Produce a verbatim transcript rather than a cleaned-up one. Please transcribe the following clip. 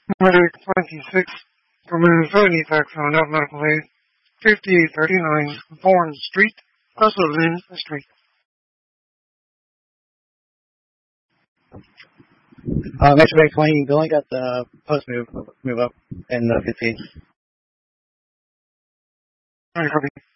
Medic twenty-six from Minnesota Tax on out medical aid, fifty-eight thirty-nine Bourne Street, also Lynn Street. Uh, Metro Bay twenty, Billing got the post move, move up in the fifteen. Alright, copy.